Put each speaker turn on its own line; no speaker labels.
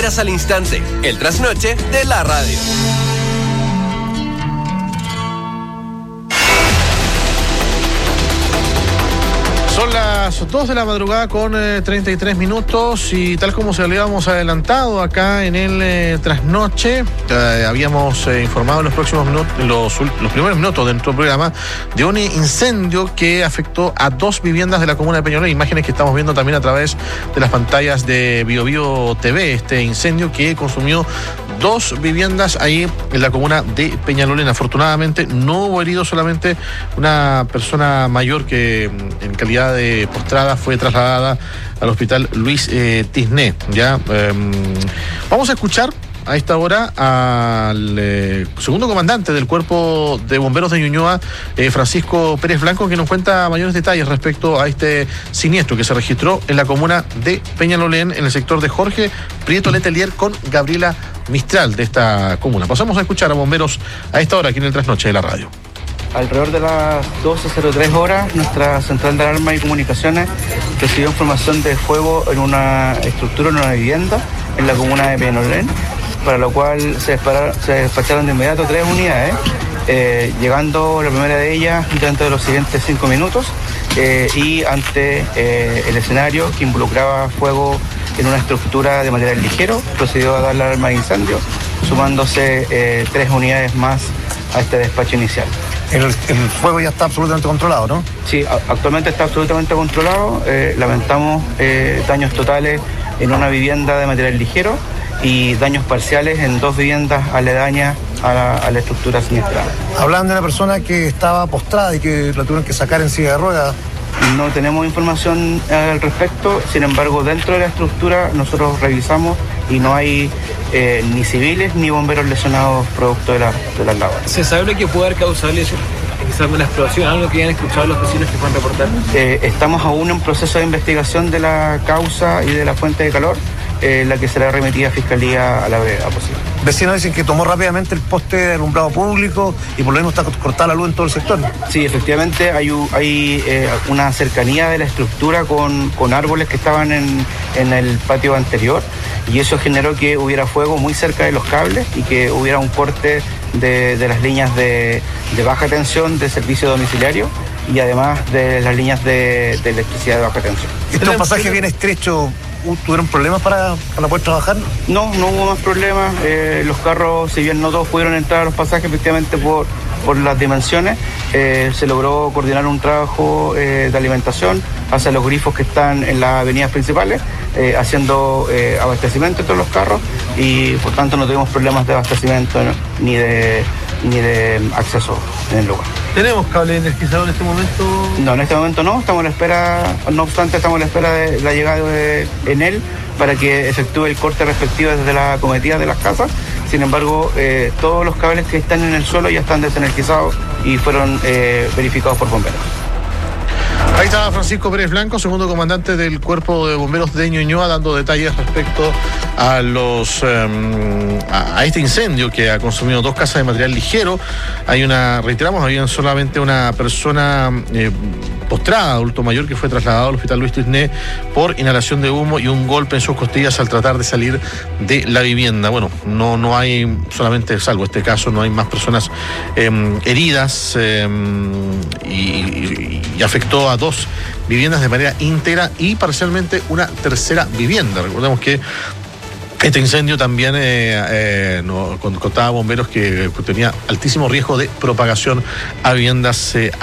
enteras al instante. El trasnoche de la radio.
Son las 2 de la madrugada con 33 minutos y tal como se lo habíamos adelantado acá en el trasnoche, habíamos informado en los próximos minutos, los primeros minutos de nuestro programa, de un incendio que afectó a 2 viviendas de la comuna de Peñalolén, imágenes que estamos viendo también a través de las pantallas de BioBio TV, este incendio que consumió 2 viviendas ahí en la comuna de Peñalolén. Afortunadamente no hubo heridos, solamente una persona mayor que en calidad de postrada fue trasladada al hospital Luis Tisné. ¿Ya? Vamos a escuchar a esta hora al segundo comandante del Cuerpo de Bomberos de Ñuñoa, Francisco Pérez Blanco, que nos cuenta mayores detalles respecto a este siniestro que se registró en la comuna de Peñalolén, en el sector de Jorge Prieto Letelier con Gabriela Mistral de esta comuna. Pasamos a escuchar a bomberos a esta hora aquí en el trasnoche de la radio.
Alrededor de las 12:03 horas, nuestra central de alarma y comunicaciones recibió información de fuego en una estructura, en una vivienda en la comuna de Peñalolén, para lo cual se despacharon de inmediato 3 unidades, llegando la primera de ellas dentro de los siguientes 5 minutos y ante el escenario que involucraba fuego en una estructura de material ligero, procedió a dar la alarma de incendio, sumándose 3 unidades más a este despacho inicial.
El fuego ya está absolutamente controlado, ¿no?
Sí, actualmente está absolutamente controlado. Lamentamos daños totales en una vivienda de material ligero y daños parciales en 2 viviendas aledañas a la estructura siniestrada.
Hablan de una persona que estaba postrada y que la tuvieron que sacar en silla de ruedas.
No tenemos información al respecto, sin embargo, dentro de la estructura nosotros revisamos y no hay ni civiles ni bomberos lesionados producto de las labores.
¿Se sabe lo que puede haber causado quizás una explosión, algo que hayan escuchado los vecinos que puedan reportar?
Estamos aún en proceso de investigación de la causa y de la fuente de calor, la que será remitida a Fiscalía a la brevedad posible.
Vecinos dicen que tomó rápidamente el poste de alumbrado público y por lo menos está cortada la luz en todo el sector.
Sí, efectivamente hay una cercanía de la estructura con árboles que estaban en el patio anterior y eso generó que hubiera fuego muy cerca de los cables y que hubiera un corte de las líneas de baja tensión de servicio domiciliario y además de las líneas de electricidad de baja tensión.
Este es un pasaje bien estrecho. ¿Tuvieron problemas para poder trabajar?
No hubo más problemas. Los carros, si bien no todos pudieron entrar a los pasajes, efectivamente por las dimensiones, se logró coordinar un trabajo de alimentación hacia los grifos que están en las avenidas principales, haciendo abastecimiento de todos los carros y por tanto no tuvimos problemas de abastecimiento, ¿no? ni de acceso en el lugar.
¿Tenemos cable energizado en este momento?
No, en este momento no, estamos a la espera, no obstante estamos a la espera de la llegada de Enel para que efectúe el corte respectivo desde la cometida de las casas. Sin embargo, todos los cables que están en el suelo ya están desenergizados y fueron verificados por bomberos.
Ahí está Francisco Pérez Blanco, segundo comandante del Cuerpo de Bomberos de Ñuñoa, dando detalles respecto a este incendio que ha consumido 2 casas de material ligero. Había solamente una persona postrada, adulto mayor, que fue trasladado al hospital Luis Tisné por inhalación de humo y un golpe en sus costillas al tratar de salir de la vivienda. Bueno, no hay, solamente salvo este caso, no hay más personas heridas y afectó a 2 viviendas de manera íntegra y parcialmente una tercera vivienda. Recordemos que este incendio también contaba bomberos que tenía altísimo riesgo de propagación a viviendas